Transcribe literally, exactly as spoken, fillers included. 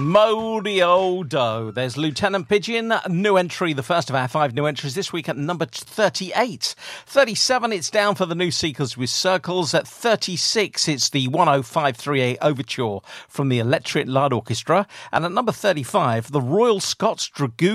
Mody Odo. There's Lieutenant Pigeon, new entry, the first of our five new entries this week at number thirty-eight. thirty-seven, it's down for the new Seekers with Circles. At thirty-six, it's the one oh five three eight Overture from the Electric Light Orchestra. And at number thirty-five, the Royal Scots Dragoons.